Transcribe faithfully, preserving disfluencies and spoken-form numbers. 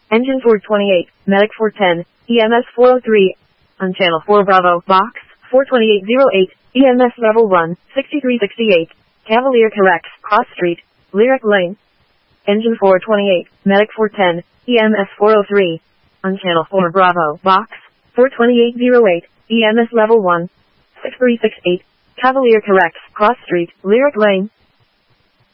Engine four twenty-eight, Medic four ten, E M S four oh three, on Channel four Bravo, Box four twenty-eight oh eight, E M S Level one, sixty-three sixty-eight, Cavalier Corrects, Cross Street, Lyric Lane. Engine four twenty-eight, Medic four ten, E M S four oh three, on Channel four Bravo, Box four twenty-eight oh eight, E M S Level one, sixty-three sixty-eight, Cavalier Corrects, Cross Street, Lyric Lane.